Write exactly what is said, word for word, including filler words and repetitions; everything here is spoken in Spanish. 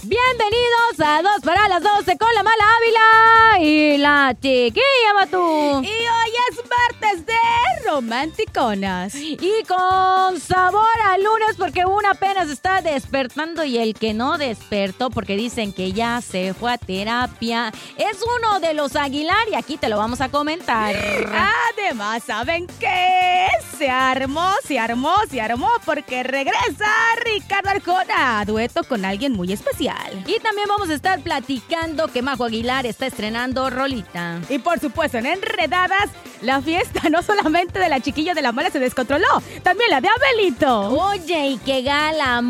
Bienvenidos a Dos para las doce con la Mala Ávila y la Chiquilla Matú. Y hoy es martes de romanticonas. Y con sabor a lunes porque uno apenas está despertando y el que no despertó porque dicen que ya se fue a terapia es uno de los Aguilar y aquí te lo vamos a comentar. Además, ¿saben qué? Se armó, se armó, se armó porque regresa Ricardo Arjona a dueto con alguien muy especial. Y también vamos a estar platicando que Majo Aguilar está estrenando rolita. Y por supuesto, en Enredadas, la fiesta no solamente de la Chiquilla de la Mala se descontroló, también la de Abelito. Oye, y qué gala